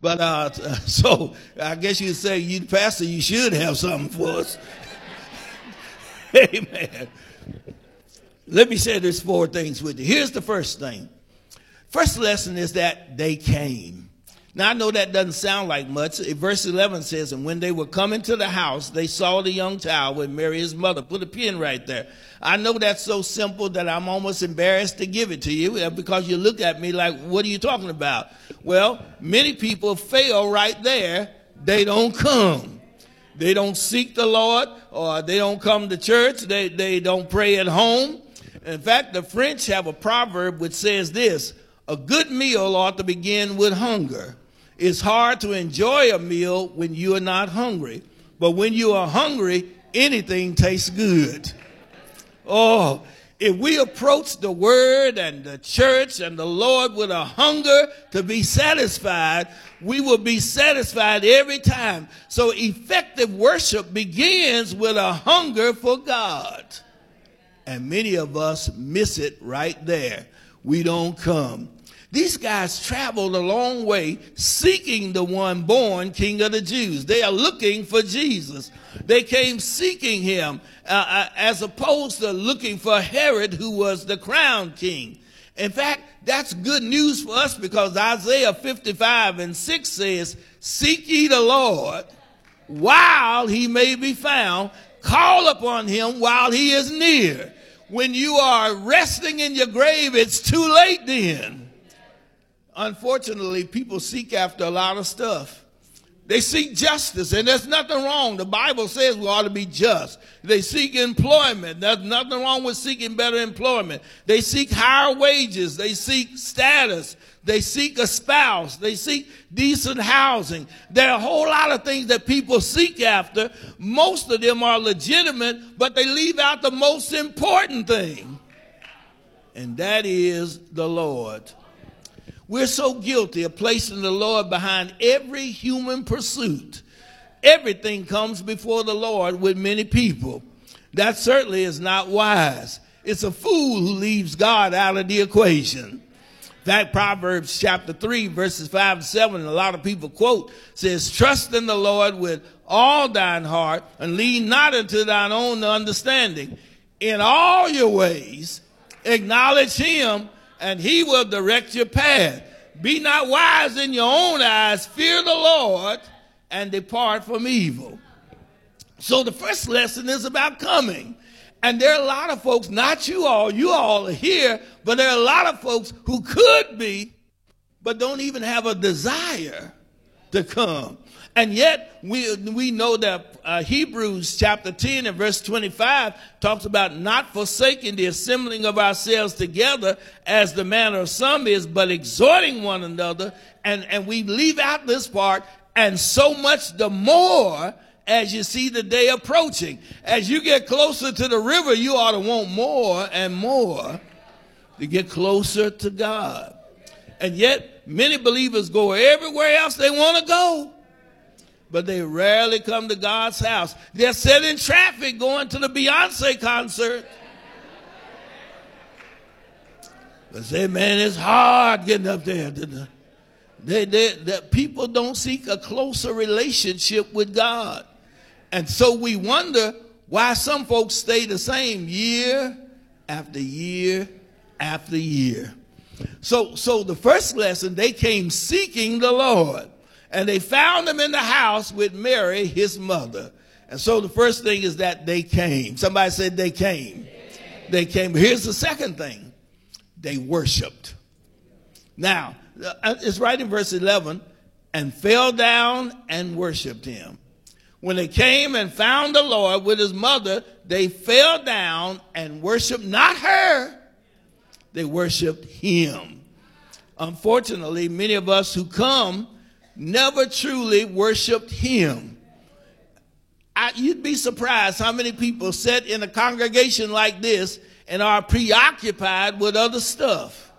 But so I guess you'd say, you pastor, you should have something for us. Amen. Let me say these 4 things with you. Here's the first thing. First lesson is that they came. Now, I know that doesn't sound like much. Verse 11 says, and when they were coming to the house, they saw the young child with Mary, his mother. Put a pin right there. I know that's so simple that I'm almost embarrassed to give it to you because you look at me like, what are you talking about? Well, many people fail right there. They don't come. They don't seek the Lord, or they don't come to church. They don't pray at home. In fact, the French have a proverb which says this: a good meal ought to begin with hunger. It's hard to enjoy a meal when you are not hungry. But when you are hungry, anything tastes good. Oh, if we approach the word and the church and the Lord with a hunger to be satisfied, we will be satisfied every time. So effective worship begins with a hunger for God. And many of us miss it right there. We don't come. These guys traveled a long way seeking the one born King of the Jews. They are looking for Jesus. They came seeking him as opposed to looking for Herod, who was the crowned king. In fact, that's good news for us because Isaiah 55:6 says, seek ye the Lord while he may be found. Call upon him while he is near. When you are resting in your grave, it's too late then. Unfortunately, people seek after a lot of stuff. They seek justice, and there's nothing wrong. The Bible says we ought to be just. They seek employment. There's nothing wrong with seeking better employment. They seek higher wages. They seek status. They seek a spouse. They seek decent housing. There are a whole lot of things that people seek after. Most of them are legitimate, but they leave out the most important thing, and that is the Lord. We're so guilty of placing the Lord behind every human pursuit. Everything comes before the Lord with many people. That certainly is not wise. It's a fool who leaves God out of the equation. In fact, Proverbs chapter 3, verses 5 and 7, a lot of people quote, says, trust in the Lord with all thine heart and lean not unto thine own understanding. In all your ways, acknowledge him, and he will direct your path. Be not wise in your own eyes. Fear the Lord and depart from evil. So the first lesson is about coming. And there are a lot of folks, not you all are here, but there are a lot of folks who could be, but don't even have a desire to come. And yet we know that Hebrews chapter 10 and verse 25 talks about not forsaking the assembling of ourselves together as the manner of some is, but exhorting one another. And we leave out this part, and so much the more as you see the day approaching. As you get closer to the river, you ought to want more and more to get closer to God. And yet many believers go everywhere else they want to go, but they rarely come to God's house. They're set in traffic going to the Beyonce concert. But say, man, it's hard getting up there. The people don't seek a closer relationship with God. And so we wonder why some folks stay the same year after year after year. So the first lesson, they came seeking the Lord. And they found him in the house with Mary, his mother. And so the first thing is that they came. Somebody said they came. They came. Here's the second thing. They worshiped. Now, it's right in verse 11. And fell down and worshiped him. When they came and found the Lord with his mother, they fell down and worshiped not her. They worshiped him. Unfortunately, many of us who come never truly worshiped him. You'd be surprised how many people sit in a congregation like this and are preoccupied with other stuff.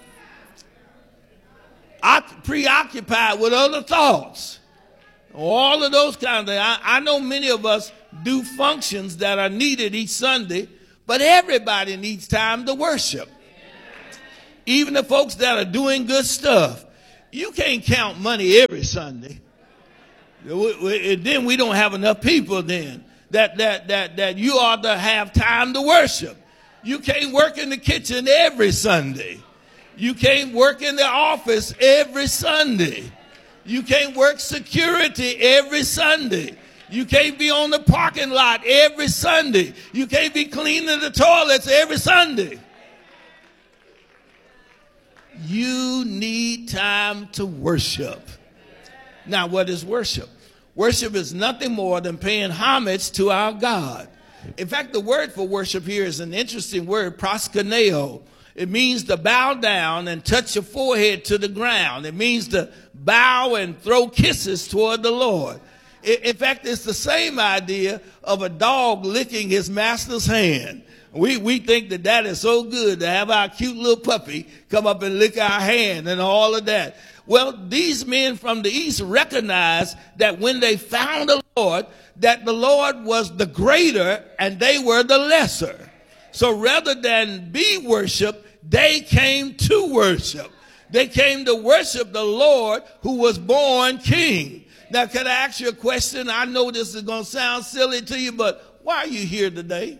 Preoccupied with other thoughts. All of those kind of things. I know many of us do functions that are needed each Sunday, but everybody needs time to worship. Even the folks that are doing good stuff. You can't count money every Sunday. Then we don't have enough people then that you ought to have time to worship. You can't work in the kitchen every Sunday. You can't work in the office every Sunday. You can't work security every Sunday. You can't be on the parking lot every Sunday. You can't be cleaning the toilets every Sunday. You need time to worship. Now, what is worship? Worship is nothing more than paying homage to our God. In fact, the word for worship here is an interesting word, proskuneo. It means to bow down and touch your forehead to the ground. It means to bow and throw kisses toward the Lord. In fact, it's the same idea of a dog licking his master's hand. We think that is so good to have our cute little puppy come up and lick our hand and all of that. Well, these men from the east recognized that when they found the Lord, that the Lord was the greater and they were the lesser. So rather than be worshiped, they came to worship. They came to worship the Lord who was born king. Now, can I ask you a question? I know this is going to sound silly to you, but why are you here today?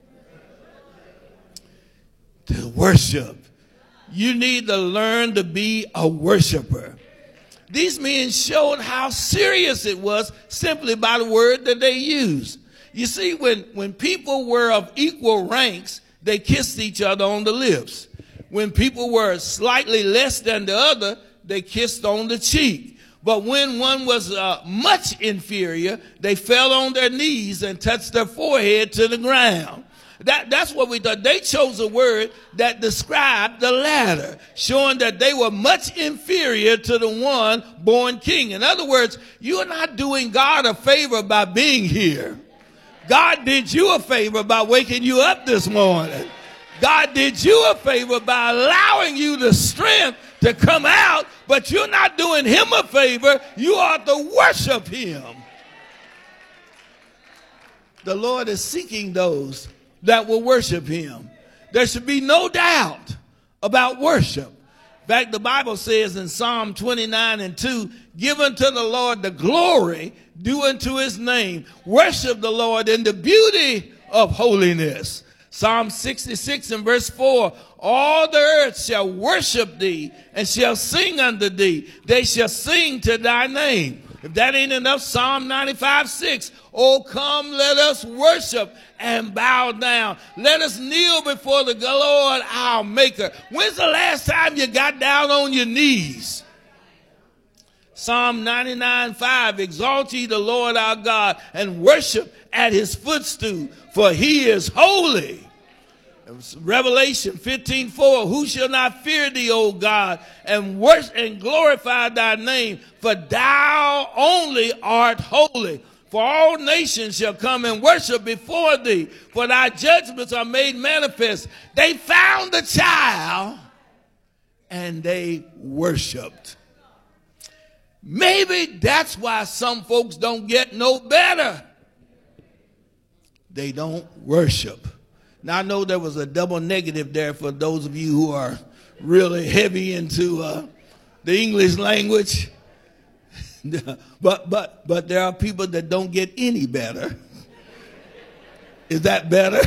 To worship. You need to learn to be a worshiper. These men showed how serious it was simply by the word that they used. You see, when people were of equal ranks, they kissed each other on the lips. When people were slightly less than the other, they kissed on the cheek. But when one was much inferior, they fell on their knees and touched their forehead to the ground. That's what we thought. They chose a word that described the latter, showing that they were much inferior to the one born king. In other words, you are not doing God a favor by being here. God did you a favor by waking you up this morning. God did you a favor by allowing you the strength to come out, but you're not doing him a favor. You ought to worship him. The Lord is seeking those that will worship him. There should be no doubt about worship. In fact, the Bible says in Psalm 29:2, give unto the Lord the glory due unto his name. Worship the Lord in the beauty of holiness. Psalm 66:4, all the earth shall worship thee and shall sing unto thee. They shall sing to thy name. If that ain't enough, Psalm 95:6, oh, come, let us worship and bow down. Let us kneel before the Lord, our maker. When's the last time you got down on your knees? Psalm 99:5, exalt ye the Lord our God and worship at his footstool, for he is holy. Revelation 15:4, who shall not fear thee, O God, and worship and glorify thy name, for thou only art holy. For all nations shall come and worship before thee, for thy judgments are made manifest. They found the child and they worshiped. Maybe that's why some folks don't get no better. They don't worship. Now, I know there was a double negative there for those of you who are really heavy into the English language. But there are people that don't get any better. Is that better?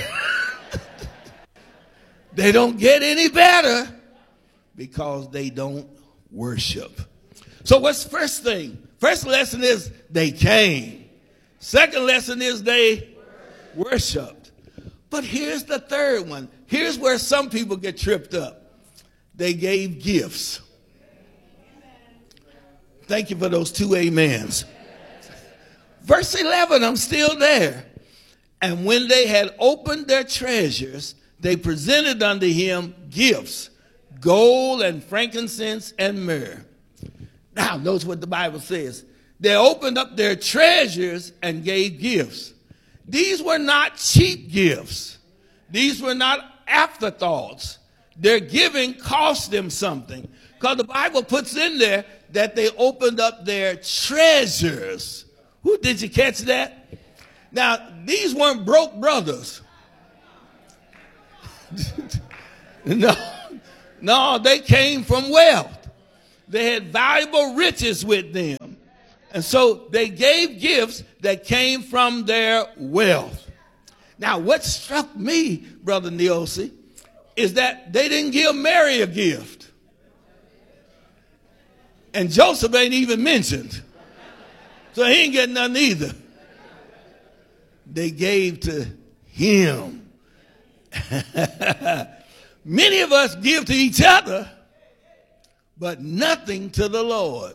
They don't get any better because they don't worship. So what's the first thing? First lesson is they came. Second lesson is they worshiped. But here's the third one. Here's where some people get tripped up. They gave gifts. Thank you for those 2 amens. Verse 11, I'm still there. And when they had opened their treasures, they presented unto him gifts, gold and frankincense and myrrh. Now, notice what the Bible says. They opened up their treasures and gave gifts. These were not cheap gifts. These were not afterthoughts. Their giving cost them something. Because the Bible puts in there that they opened up their treasures. Who did you catch that? Now, these weren't broke brothers. No, they came from wealth. They had valuable riches with them. And so they gave gifts that came from their wealth. Now, what struck me, Brother Neosi, is that they didn't give Mary a gift. And Joseph ain't even mentioned. So he ain't getting nothing either. They gave to him. Many of us give to each other, but nothing to the Lord.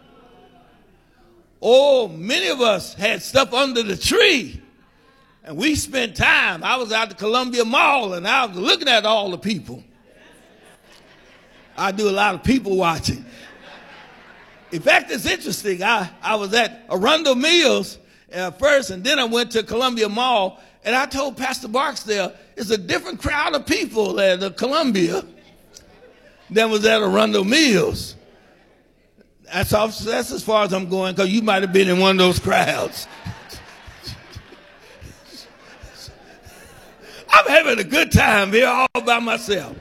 Oh, many of us had stuff under the tree, and we spent time. I was out at the Columbia Mall, and I was looking at all the people. I do a lot of people watching. In fact, it's interesting. I was at Arundel Mills first, and then I went to Columbia Mall, and I told Pastor Barksdale, it's a different crowd of people at the Columbia than was at Arundel Mills. That's as far as I'm going, because you might have been in one of those crowds. I'm having a good time here all by myself.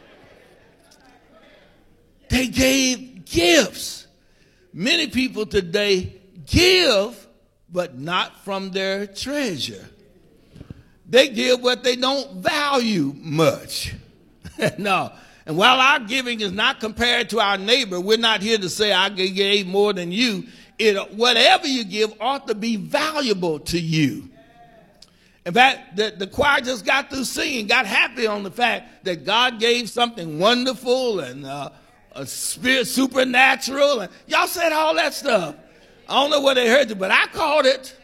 They gave gifts. Many people today give, but not from their treasure. They give what they don't value much. No. And while our giving is not compared to our neighbor, we're not here to say I gave more than you. Whatever you give ought to be valuable to you. In fact, the choir just got through singing, got happy on the fact that God gave something wonderful and a spirit supernatural. And y'all said all that stuff. I don't know where they heard it, but I called it.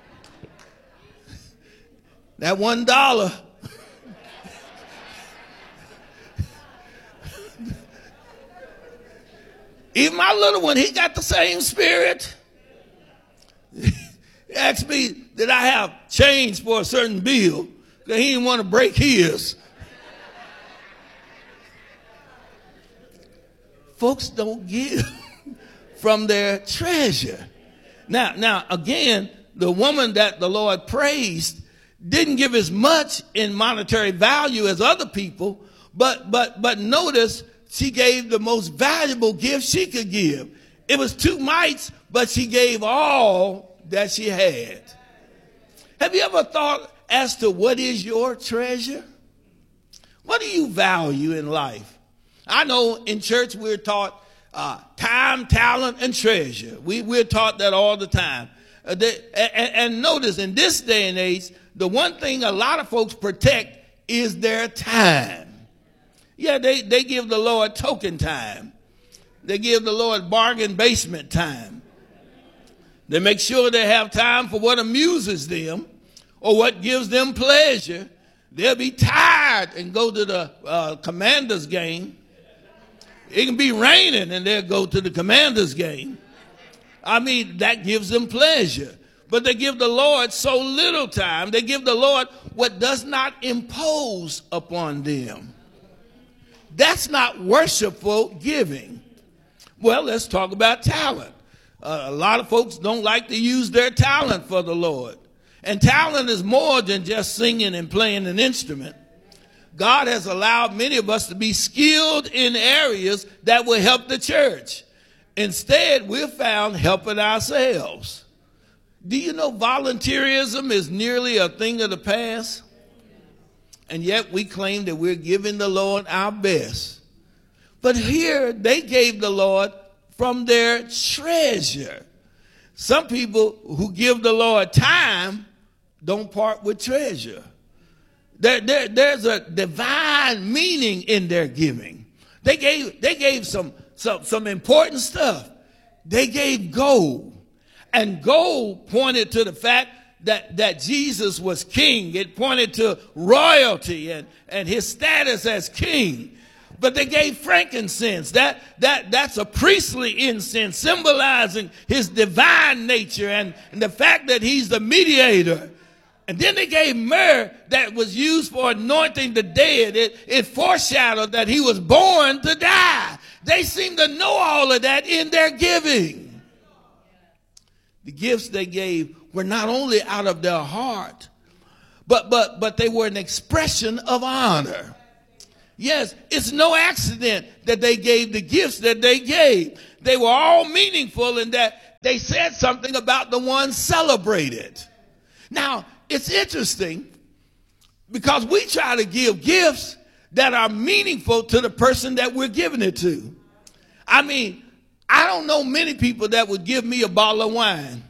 That $1. Even my little one, he got the same spirit. He asked me, did I have change for a certain bill? Because he didn't want to break his. Folks don't give from their treasure. Now, again, the woman that the Lord praised didn't give as much in monetary value as other people, but notice she gave the most valuable gift she could give. It was 2 mites, but she gave all that she had. Have you ever thought as to what is your treasure? What do you value in life? I know in church we're taught time, talent, and treasure. We're taught that all the time. And notice in this day and age, the one thing a lot of folks protect is their time. Yeah, they give the Lord token time. They give the Lord bargain basement time. They make sure they have time for what amuses them or what gives them pleasure. They'll be tired and go to the Commanders game. It can be raining and they'll go to the Commanders game. I mean, that gives them pleasure. But they give the Lord so little time. They give the Lord what does not impose upon them. That's not worshipful giving. Well, let's talk about talent. A lot of folks don't like to use their talent for the Lord. And talent is more than just singing and playing an instrument. God has allowed many of us to be skilled in areas that will help the church. Instead, we're found helping ourselves. Do you know volunteerism is nearly a thing of the past? And yet we claim that we're giving the Lord our best. But here they gave the Lord from their treasure. Some people who give the Lord time don't part with treasure. There's a divine meaning in their giving. They gave some important stuff. They gave gold. And gold pointed to the fact that Jesus was king. It pointed to royalty and his status as king. But they gave frankincense. That's a priestly incense symbolizing his divine nature and the fact that he's the mediator. And then they gave myrrh that was used for anointing the dead. It foreshadowed that he was born to die. They seem to know all of that in their giving. The gifts they gave were not only out of their heart, but they were an expression of honor. Yes, it's no accident that they gave the gifts that they gave. They were all meaningful in that they said something about the one celebrated. Now, it's interesting because we try to give gifts that are meaningful to the person that we're giving it to. I mean, I don't know many people that would give me a bottle of wine.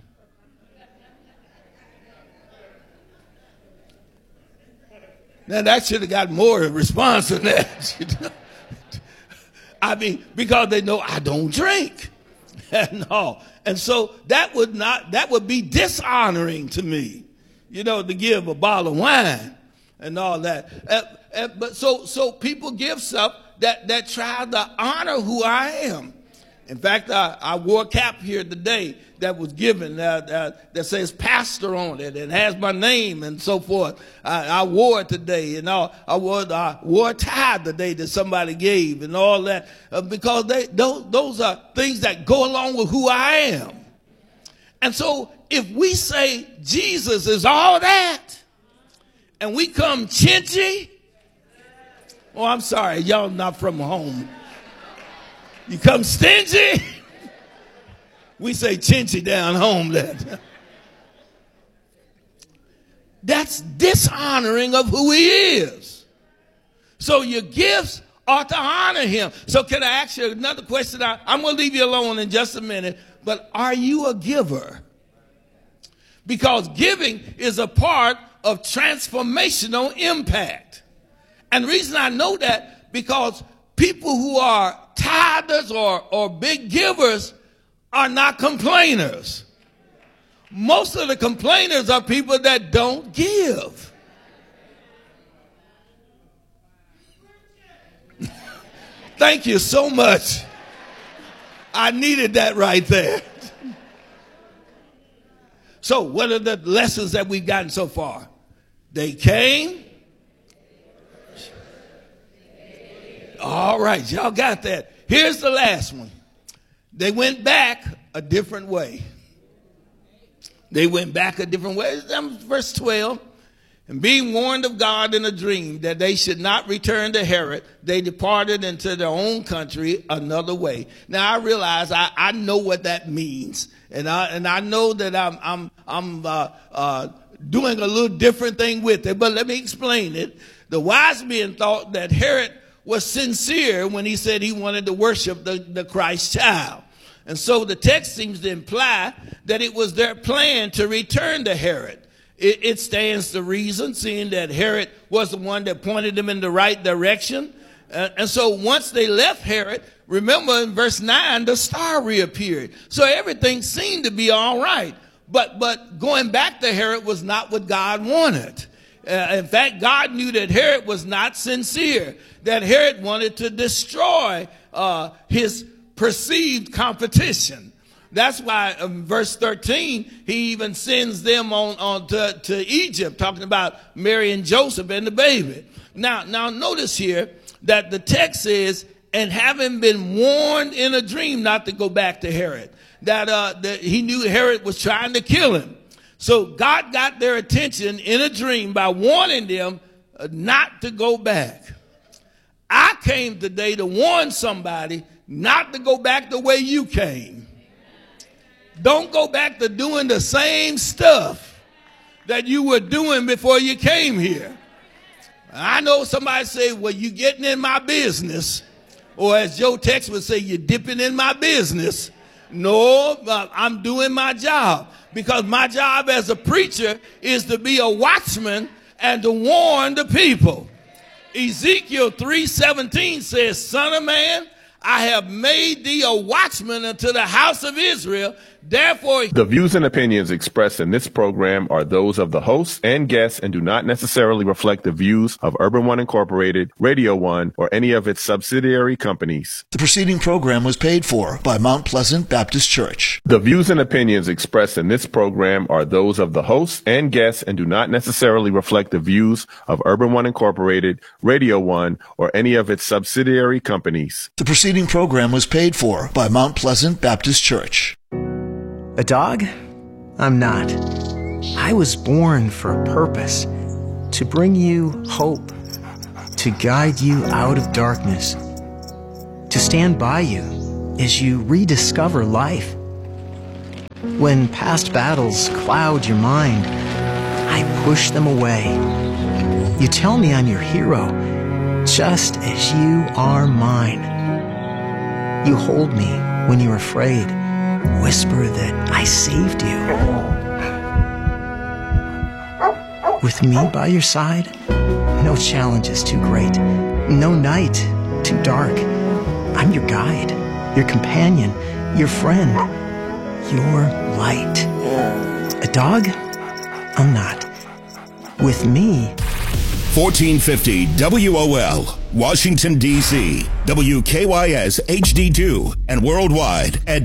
Now, that should have got more response than that. I mean, because they know I don't drink. No. And so that would be dishonoring to me, to give a bottle of wine and all that. But so people give stuff that try to honor who I am. In fact, I wore a cap here today that was given that says pastor on it and has my name and so forth. I wore it today, and I wore a tie today that somebody gave and all that because those are things that go along with who I am. And so if we say Jesus is all that and we come chinchy, oh, I'm sorry, y'all not from home. You come stingy, we say chinchy down home. That's dishonoring of who he is. So your gifts ought to honor him. So can I ask you another question? I'm going to leave you alone in just a minute, but are you a giver? Because giving is a part of transformational impact. And the reason I know that, because people who are tithers or big givers are not complainers. Most of the complainers are people that don't give. Thank you so much. I needed that right there. So what are the lessons that we've gotten so far? They came. All right, y'all got that. Here's the last one. They went back a different way. They went back a different way. Verse 12. And being warned of God in a dream that they should not return to Herod, they departed into their own country another way. Now I realize I know what that means, and I know that I'm doing a little different thing with it. But let me explain it. The wise men thought that Herod was sincere when he said he wanted to worship the Christ child. And so the text seems to imply that it was their plan to return to Herod. It stands to reason, seeing that Herod was the one that pointed them in the right direction. And so once they left Herod, remember in verse 9, the star reappeared. So everything seemed to be all right. But going back to Herod was not what God wanted. In fact, God knew that Herod was not sincere, that Herod wanted to destroy his perceived competition. That's why in verse 13, he even sends them on to Egypt, talking about Mary and Joseph and the baby. Now notice here that the text says, and having been warned in a dream not to go back to Herod, that he knew Herod was trying to kill him. So God got their attention in a dream by warning them not to go back. I came today to warn somebody not to go back the way you came. Don't go back to doing the same stuff that you were doing before you came here. I know somebody say, well, you getting in my business. Or as Joe Tex would say, you're dipping in my business. No, I'm doing my job. Because my job as a preacher is to be a watchman and to warn the people. Ezekiel 3:17 says, Son of man, I have made thee a watchman unto the house of Israel. Therefore, the views and opinions expressed in this program are those of the hosts and guests and do not necessarily reflect the views of Urban One Incorporated, Radio One, or any of its subsidiary companies. The preceding program was paid for by Mount Pleasant Baptist Church. The views and opinions expressed in this program are those of the hosts and guests and do not necessarily reflect the views of Urban One Incorporated, Radio One, or any of its subsidiary companies. The preceding program was paid for by Mount Pleasant Baptist Church. A dog? I'm not. I was born for a purpose, to bring you hope, to guide you out of darkness, to stand by you as you rediscover life. When past battles cloud your mind, I push them away. You tell me I'm your hero, just as you are mine. You hold me when you're afraid, whisper that I saved you. With me by your side, no challenge is too great, no night too dark. I'm your guide, your companion, your friend, your light. A dog? I'm not. With me. 1450 WOL, Washington, D.C., WKYS HD2, and worldwide at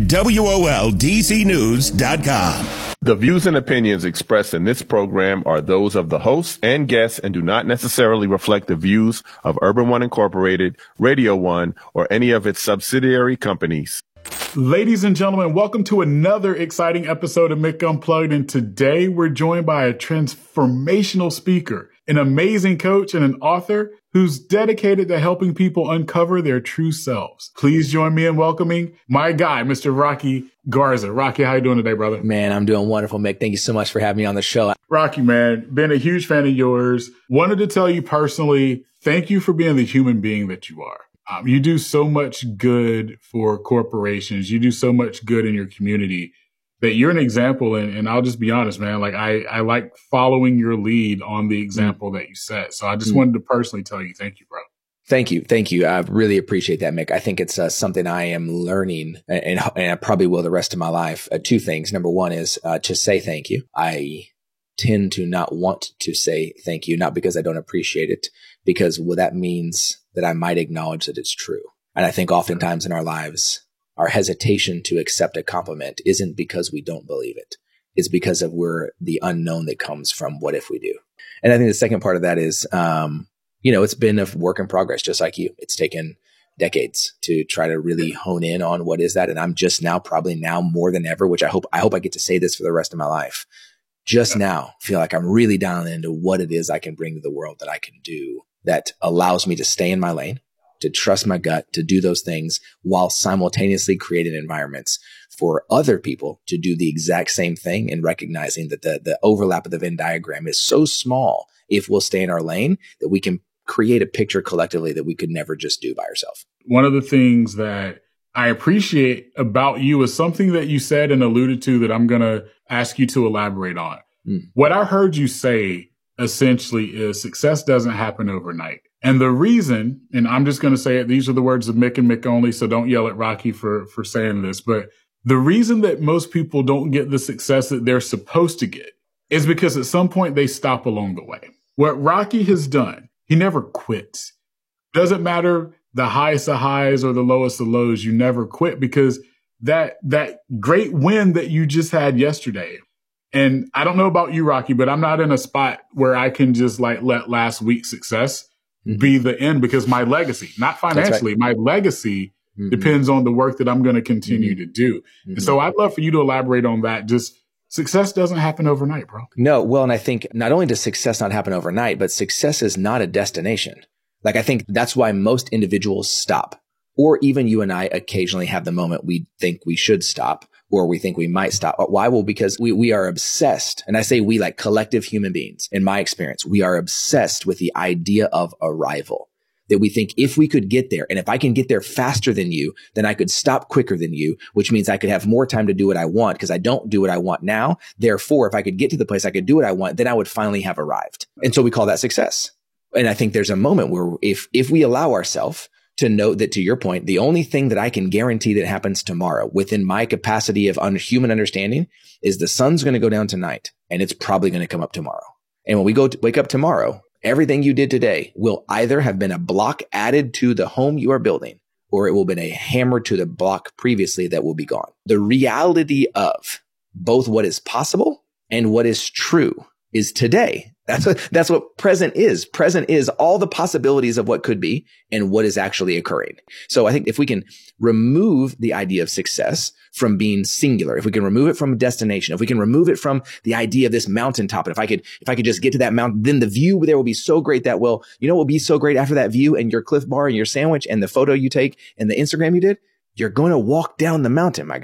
WOLDCnews.com. The views and opinions expressed in this program are those of the hosts and guests and do not necessarily reflect the views of Urban One Incorporated, Radio One, or any of its subsidiary companies. Ladies and gentlemen, welcome to another exciting episode of Mick Unplugged. And today we're joined by a transformational speaker, an amazing coach, and an author who's dedicated to helping people uncover their true selves. Please join me in welcoming my guy, Mr. Rocky Garza. Rocky, how you doing today, brother? Man, I'm doing wonderful, Mick. Thank you so much for having me on the show. Rocky, man, been a huge fan of yours. Wanted to tell you personally, thank you for being the human being that you are. You do so much good for corporations. You do so much good in your community that you're an example. And I'll just be honest, man, like I like following your lead on the example that you set. So I just wanted to personally tell you, thank you, bro. Thank you. Thank you. I really appreciate that, Mick. I think it's something I am learning and I probably will the rest of my life. Two things. Number one is to say thank you. I tend to not want to say thank you, not because I don't appreciate it, because that means that I might acknowledge that it's true. And I think oftentimes in our lives, our hesitation to accept a compliment isn't because we don't believe it. It's because of the unknown that comes from what if we do. And I think the second part of that is, it's been a work in progress, just like you. It's taken decades to try to really hone in on what is that. And I'm just now, probably now more than ever, which I hope I get to say this for the rest of my life. Just now feel like I'm really down into what it is I can bring to the world that I can do that allows me to stay in my lane, to trust my gut, to do those things while simultaneously creating environments for other people to do the exact same thing, and recognizing that the overlap of the Venn diagram is so small if we'll stay in our lane that we can create a picture collectively that we could never just do by ourselves. One of the things that I appreciate about you is something that you said and alluded to that I'm going to ask you to elaborate on. What I heard you say essentially is success doesn't happen overnight. And the reason, and I'm just going to say it, these are the words of Mick and Mick only, so don't yell at Rocky for saying this, but the reason that most people don't get the success that they're supposed to get is because at some point they stop along the way. What Rocky has done, he never quits. Doesn't matter the highest of highs or the lowest of lows, you never quit, because that great win that you just had yesterday. And I don't know about you, Rocky, but I'm not in a spot where I can just let last week's success be the end, because my legacy, not financially, my legacy depends on the work that I'm going to continue to do. And so I'd love for you to elaborate on that. Just success doesn't happen overnight, bro. No. Well, and I think not only does success not happen overnight, but success is not a destination. Like, I think that's why most individuals stop, or even you and I occasionally have the moment we think we should stop, or we think we might stop. Why? Well, because we are obsessed. And I say we, like collective human beings, in my experience, we are obsessed with the idea of arrival. That we think if we could get there, and if I can get there faster than you, then I could stop quicker than you, which means I could have more time to do what I want, because I don't do what I want now. Therefore, if I could get to the place I could do what I want, then I would finally have arrived. And so we call that success. And I think there's a moment where if we allow ourselves to note that, to your point, the only thing that I can guarantee that happens tomorrow within my capacity of human understanding is the sun's going to go down tonight, and it's probably going to come up tomorrow. And when we wake up tomorrow, everything you did today will either have been a block added to the home you are building, or it will have been a hammer to the block previously that will be gone. The reality of both what is possible and what is true is today. That's what present is. Present is all the possibilities of what could be and what is actually occurring. So I think if we can remove the idea of success from being singular, if we can remove it from a destination, if we can remove it from the idea of this mountaintop, and if I could just get to that mountain, then the view there will be so great that, well, you know what will be so great after that view and your Cliff Bar and your sandwich and the photo you take and the Instagram you did? You're going to walk down the mountain, my guy.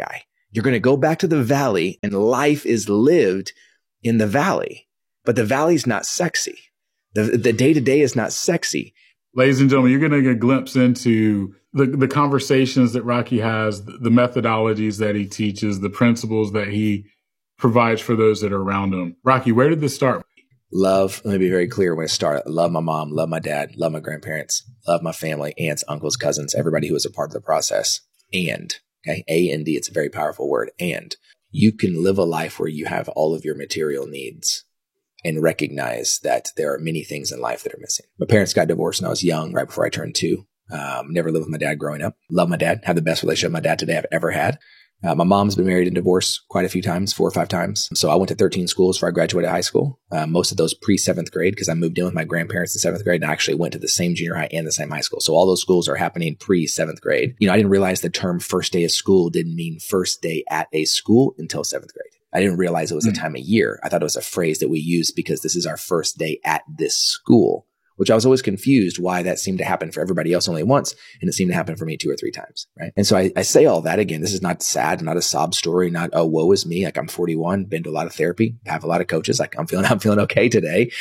You're going to go back to the valley, and life is lived in the valley. But the valley's not sexy. The day-to-day is not sexy. Ladies and gentlemen, you're going to get a glimpse into the conversations that Rocky has, the methodologies that he teaches, the principles that he provides for those that are around him. Rocky, where did this start? Love, let me be very clear when it started. Love my mom, love my dad, love my grandparents, love my family, aunts, uncles, cousins, everybody who was a part of the process. And, okay, A-N-D, it's a very powerful word. And you can live a life where you have all of your material needs and recognize that there are many things in life that are missing. My parents got divorced when I was young, right before I turned 2. Never lived with my dad growing up. Love my dad. Have the best relationship with my dad today I've ever had. My mom's been married and divorced quite a few times, 4 or 5 times. So I went to 13 schools before I graduated high school. Most of those pre-7th grade, because I moved in with my grandparents in 7th grade and I actually went to the same junior high and the same high school. So all those schools are happening pre-7th grade. I didn't realize the term first day of school didn't mean first day at a school until 7th grade. I didn't realize it was a time of year. I thought it was a phrase that we used because this is our first day at this school, which I was always confused why that seemed to happen for everybody else only once. And it seemed to happen for me 2 or 3 times. Right. And so I say all that again, this is not sad, not a sob story, not, oh, woe is me. Like I'm 41, been to a lot of therapy, have a lot of coaches. Like I'm feeling okay today.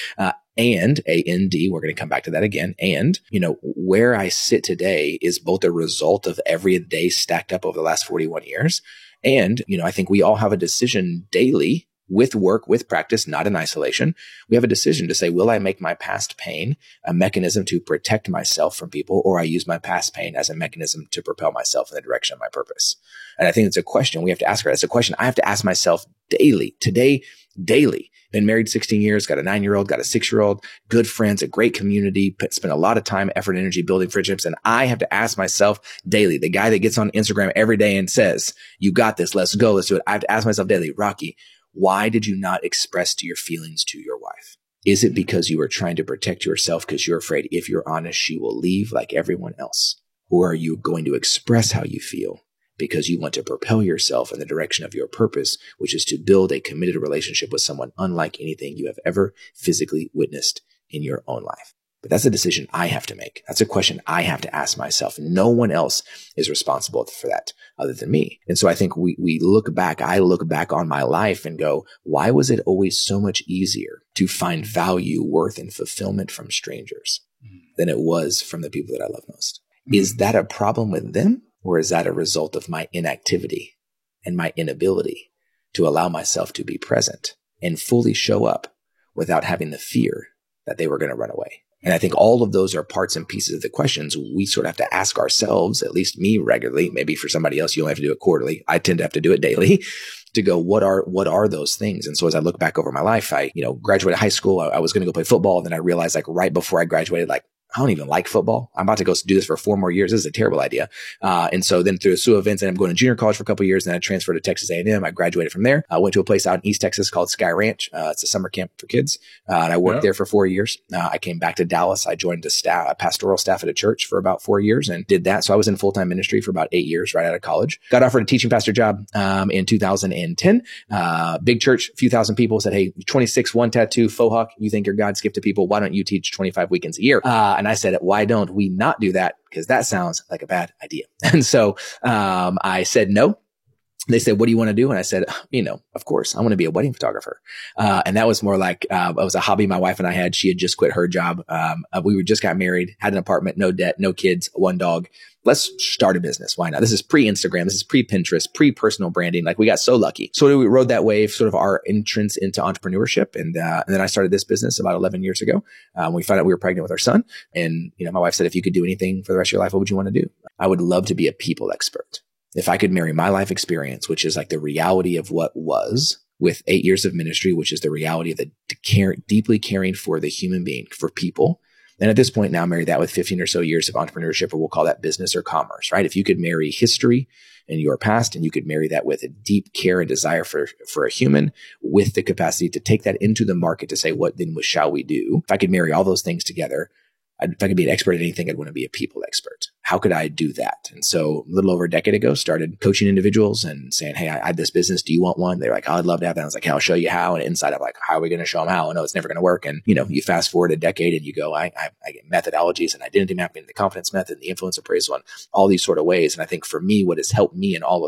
And A-N-D, we're going to come back to that again. And, where I sit today is both a result of every day stacked up over the last 41 years. And, I think we all have a decision daily with work, with practice, not in isolation. We have a decision to say, will I make my past pain a mechanism to protect myself from people, or I use my past pain as a mechanism to propel myself in the direction of my purpose? And I think it's a question we have to ask her. It's a question I have to ask myself daily, today, daily. Been married 16 years, got a 9-year-old, got a 6-year-old, good friends, a great community, spent a lot of time, effort, and energy building friendships. And I have to ask myself daily, the guy that gets on Instagram every day and says, you got this, let's go, let's do it. I have to ask myself daily, Rocky, why did you not express your feelings to your wife? Is it because you were trying to protect yourself because you're afraid if you're honest, she will leave like everyone else? Or are you going to express how you feel because you want to propel yourself in the direction of your purpose, which is to build a committed relationship with someone unlike anything you have ever physically witnessed in your own life? But that's a decision I have to make. That's a question I have to ask myself. No one else is responsible for that other than me. And so I think I look back on my life and go, why was it always so much easier to find value, worth, and fulfillment from strangers than it was from the people that I love most? Is that a problem with them? Or is that a result of my inactivity and my inability to allow myself to be present and fully show up without having the fear that they were going to run away? And I think all of those are parts and pieces of the questions we sort of have to ask ourselves, at least me regularly. Maybe for somebody else, you only have to do it quarterly. I tend to have to do it daily to go, what are those things? And so as I look back over my life, I, graduated high school. I was going to go play football. And then I realized right before I graduated, I don't even like football. I'm about to go do this for 4 more years. This is a terrible idea. And so then through a slew of events, and I'm going to junior college for a couple of years. And then I transferred to Texas A&M. I graduated from there. I went to a place out in East Texas called Sky Ranch. It's a summer camp for kids. And I worked there for 4 years. I came back to Dallas. I joined a pastoral staff at a church for about 4 years and did that. So I was in full-time ministry for about 8 years right out of college. Got offered a teaching pastor job in 2010. Big church, a few thousand people, said, hey, 26, 1 tattoo, faux hawk. You think you're God's gift to people. Why don't you teach 25 weekends a year? And I said, why don't we not do that? Because that sounds like a bad idea. And so I said no. They said, what do you want to do? And I said, of course, I want to be a wedding photographer. And that was more like, it was a hobby my wife and I had. She had just quit her job. We just got married, had an apartment, no debt, no kids, 1 dog. Let's start a business. Why not? This is pre-Instagram. This is pre-Pinterest, pre-personal branding. We got so lucky. So we rode that wave, sort of our entrance into entrepreneurship. And then I started this business about 11 years ago. We found out we were pregnant with our son. And, my wife said, if you could do anything for the rest of your life, what would you want to do? I would love to be a people expert. If I could marry my life experience, which is the reality of what was, with 8 years of ministry, which is the reality of deeply caring for the human being, for people. And at this point now, marry that with 15 or so years of entrepreneurship, or we'll call that business or commerce, right? If you could marry history and your past, and you could marry that with a deep care and desire for a human, with the capacity to take that into the market to say, what then shall we do? If I could marry all those things together, if I could be an expert at anything, I'd want to be a people expert. How could I do that? And so a little over a decade ago, started coaching individuals and saying, hey, I had this business. Do you want one? They're like, oh, I'd love to have that. I was like, hey, I'll show you how. And inside I'm like, how are we going to show them how? I know it's never going to work. And, you fast forward a decade and you go, I get methodologies and identity mapping, the confidence method, the influence appraisal, and all these sort of ways. And I think for me, what has helped me in all of that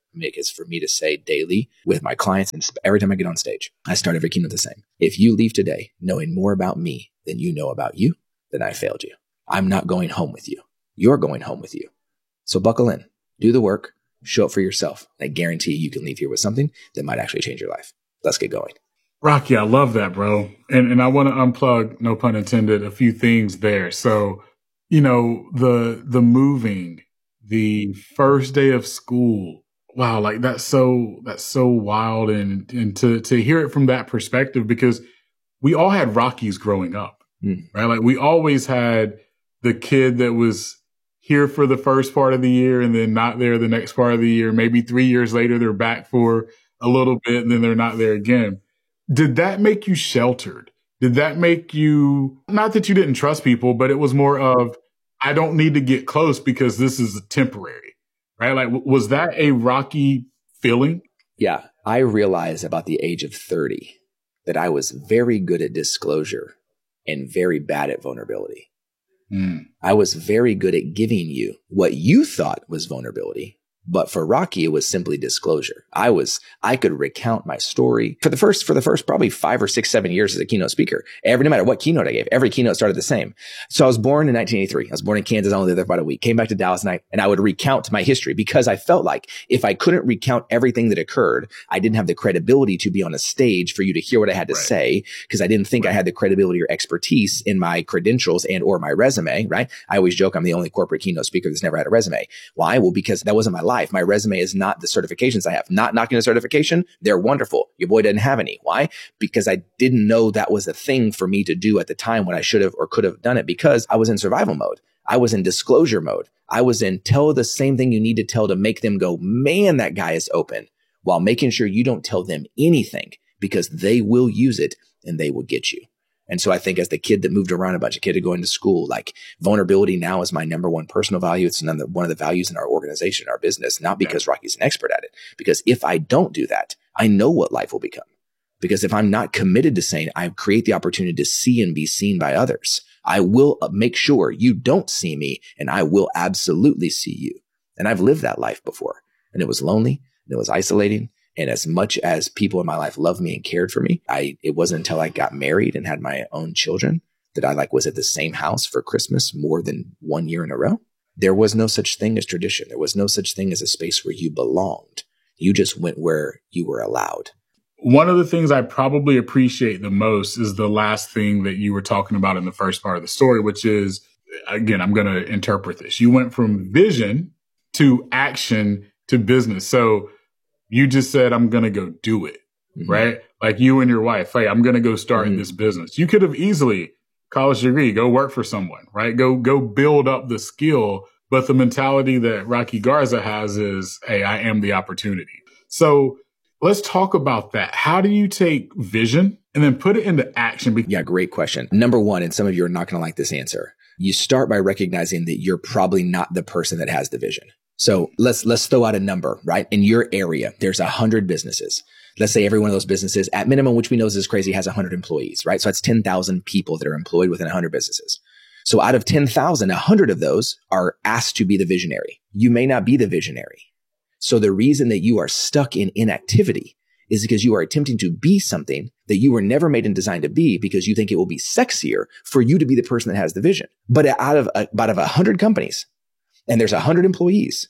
make is for me to say daily with my clients, and every time I get on stage, I start every keynote the same. If you leave today knowing more about me than you know about you, then I failed you. I'm not going home with you. You're going home with you. So buckle in, do the work, show up for yourself. I guarantee you can leave here with something that might actually change your life. Let's get going. Rocky, I love that, bro. And I want to unplug, no pun intended, a few things there. So, you know, the moving, the first day of school. Wow. Like that's so wild. And to hear it from that perspective, because we all had Rockies growing up, right? Like we always had the kid that was here for the first part of the year and then not there the next part of the year. Maybe 3 years later, they're back for a little bit and then they're not there again. Did that make you sheltered? Did that make you, not that you didn't trust people, but it was more of, I don't need to get close because this is temporary, right? Like, was that a rocky feeling? Yeah. I realized about the age of 30 that I was very good at disclosure and very bad at vulnerability. I was very good at giving you what you thought was vulnerability. But for Rocky, it was simply disclosure. I could recount my story for the first probably 5 or 6, 7 years as a keynote speaker. No matter what keynote I gave, every keynote started the same. So I was born in 1983. I was born in Kansas. I only lived there for about a week. Came back to Dallas and I would recount my history because I felt like if I couldn't recount everything that occurred, I didn't have the credibility to be on a stage for you to hear what I had to say because I didn't think I had the credibility or expertise in my credentials and or my resume, right? I always joke I'm the only corporate keynote speaker that's never had a resume. Why? Well, because that wasn't my life. My resume is not the certifications I have. Not knocking a certification. They're wonderful. Your boy didn't have any. Why? Because I didn't know that was a thing for me to do at the time when I should have or could have done it because I was in survival mode. I was in disclosure mode. I was in tell the same thing you need to tell to make them go, man, that guy is open, while making sure you don't tell them anything because they will use it and they will get you. And so I think as the kid that moved around a bunch of kids going to school, like vulnerability now is my number one personal value. It's one of the values in our organization, our business, not because Rocky's an expert at it, because if I don't do that, I know what life will become. Because if I'm not committed to saying I create the opportunity to see and be seen by others, I will make sure you don't see me and I will absolutely see you. And I've lived that life before and it was lonely and it was isolating. And as much as people in my life loved me and cared for me, it wasn't until I got married and had my own children that I was at the same house for Christmas more than 1 year in a row. There was no such thing as tradition. There was no such thing as a space where you belonged. You just went where you were allowed. One of the things I probably appreciate the most is the last thing that you were talking about in the first part of the story, which is, again, I'm going to interpret this. You went from vision to action to business. So you just said, I'm going to go do it, right? Like you and your wife, hey, I'm going to go start this business. You could have easily college degree, go work for someone, right? Go build up the skill. But the mentality that Rocky Garza has is, hey, I am the opportunity. So let's talk about that. How do you take vision and then put it into action? Yeah, great question. Number one, and some of you are not going to like this answer. You start by recognizing that you're probably not the person that has the vision. So let's throw out a number, right? In your area, there's 100 businesses. Let's say every one of those businesses, at minimum, which we know is crazy, has 100 employees, right? So that's 10,000 people that are employed within 100 businesses. So out of 10,000, 100 of those are asked to be the visionary. You may not be the visionary. So the reason that you are stuck in inactivity is because you are attempting to be something that you were never made and designed to be because you think it will be sexier for you to be the person that has the vision. But out of 100 companies, and there's 100 employees,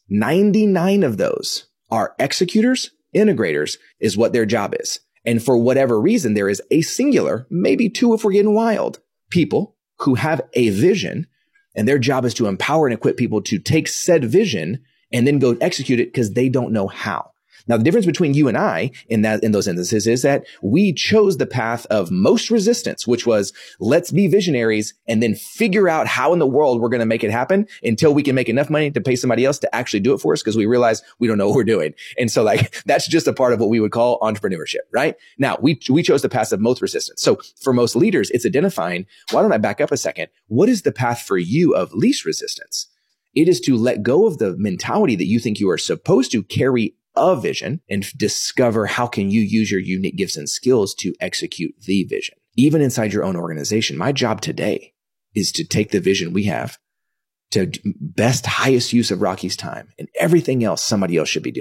99 of those are executors, integrators is what their job is. And for whatever reason, there is a singular, maybe two if we're getting wild, people who have a vision and their job is to empower and equip people to take said vision and then go execute it because they don't know how. Now, the difference between you and I in those instances is that we chose the path of most resistance, which was let's be visionaries and then figure out how in the world we're going to make it happen until we can make enough money to pay somebody else to actually do it for us because we realize we don't know what we're doing. And so that's just a part of what we would call entrepreneurship, right? Now, we chose the path of most resistance. So for most leaders, it's identifying, why don't I back up a second? What is the path for you of least resistance? It is to let go of the mentality that you think you are supposed to carry a vision and discover how can you use your unique gifts and skills to execute the vision. Even inside your own organization, my job today is to take the vision we have to best, highest use of Rocky's time and everything else somebody else should be doing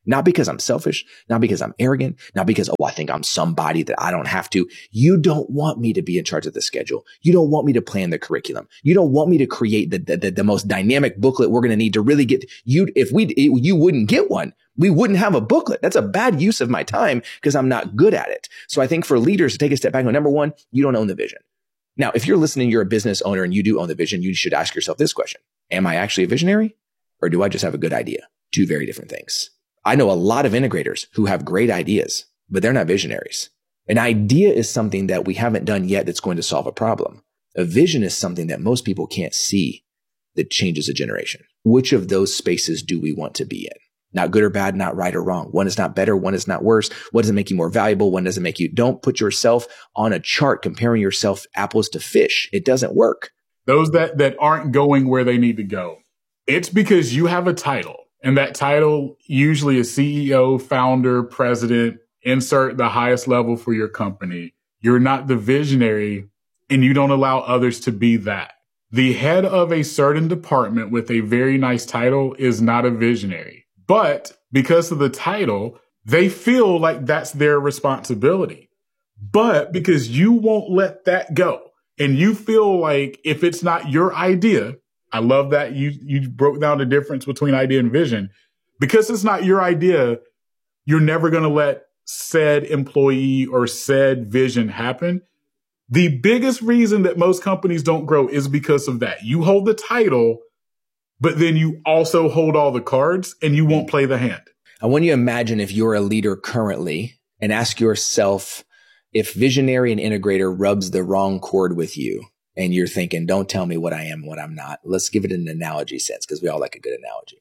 Not because I'm selfish, not because I'm arrogant, not because, I think I'm somebody that I don't have to. You don't want me to be in charge of the schedule. You don't want me to plan the curriculum. You don't want me to create the most dynamic booklet we're going to need to really get you. If you wouldn't get one, we wouldn't have a booklet. That's a bad use of my time because I'm not good at it. So I think for leaders to take a step back and go, number one, you don't own the vision. Now, if you're listening, you're a business owner and you do own the vision, you should ask yourself this question. Am I actually a visionary or do I just have a good idea? Two very different things. I know a lot of integrators who have great ideas, but they're not visionaries. An idea is something that we haven't done yet that's going to solve a problem. A vision is something that most people can't see that changes a generation. Which of those spaces do we want to be in? Not good or bad, not right or wrong. One is not better, one is not worse. What doesn't make you more valuable? One doesn't make you. Don't put yourself on a chart comparing yourself apples to fish. It doesn't work. Those that aren't going where they need to go. It's because you have a title. And that title usually is CEO, founder, president, insert the highest level for your company. You're not the visionary and you don't allow others to be that. The head of a certain department with a very nice title is not a visionary. But because of the title, they feel like that's their responsibility. But because you won't let that go and you feel like if it's not your idea, I love that you broke down the difference between idea and vision. Because it's not your idea, you're never going to let said employee or said vision happen. The biggest reason that most companies don't grow is because of that. You hold the title, but then you also hold all the cards and you won't play the hand. I want you to imagine if you're a leader currently and ask yourself if visionary and integrator rubs the wrong chord with you. And you're thinking, don't tell me what I am, what I'm not. Let's give it an analogy sense because we all like a good analogy.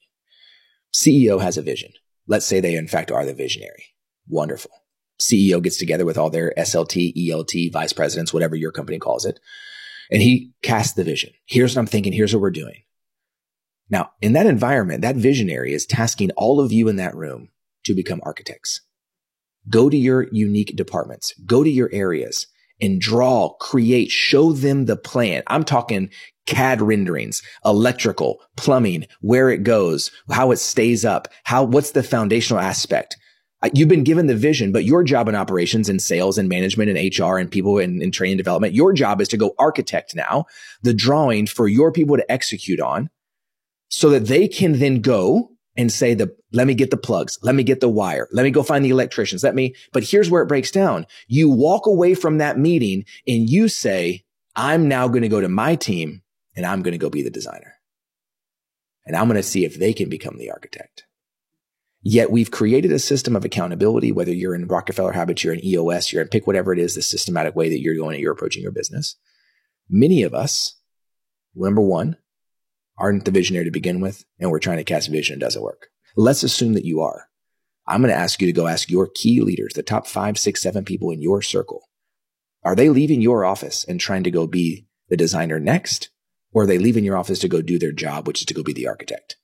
CEO has a vision. Let's say they, in fact, are the visionary. Wonderful. CEO gets together with all their SLT, ELT, vice presidents, whatever your company calls it. And he casts the vision. Here's what I'm thinking. Here's what we're doing. Now, in that environment, that visionary is tasking all of you in that room to become architects. Go to your unique departments. Go to your areas. And draw, create, show them the plan. I'm talking CAD renderings, electrical, plumbing, where it goes, how it stays up, what's the foundational aspect. You've been given the vision, but your job in operations and sales and management and HR and people in training and development, your job is to go architect now the drawing for your people to execute on so that they can then go and say, let me get the plugs. Let me get the wire. Let me go find the electricians. But here's where it breaks down. You walk away from that meeting and you say, I'm now going to go to my team and I'm going to go be the designer. And I'm going to see if they can become the architect. Yet we've created a system of accountability, whether you're in Rockefeller Habits, you're in EOS, you're in pick whatever it is, the systematic way that you're approaching your business. Many of us, number one, aren't the visionary to begin with, and we're trying to cast vision. It doesn't work. Let's assume that you are. I'm going to ask you to go ask your key leaders, the top 5, 6, 7 people in your circle. Are they leaving your office and trying to go be the designer next? Or are they leaving your office to go do their job, which is to go be the architect?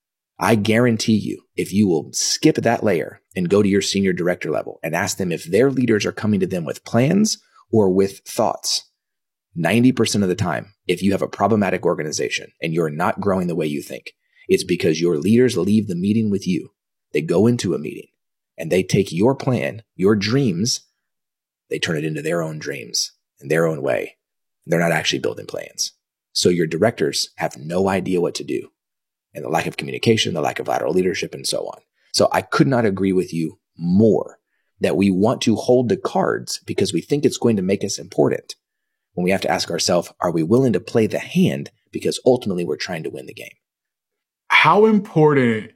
I guarantee you, if you will skip that layer and go to your senior director level and ask them if their leaders are coming to them with plans or with thoughts, 90% of the time, if you have a problematic organization and you're not growing the way you think, it's because your leaders leave the meeting with you. They go into a meeting and they take your plan, your dreams, they turn it into their own dreams in their own way. They're not actually building plans. So your directors have no idea what to do. And the lack of communication, the lack of lateral leadership, and so on. So I could not agree with you more that we want to hold the cards because we think it's going to make us important. When we have to ask ourselves, are we willing to play the hand? Because ultimately we're trying to win the game. How important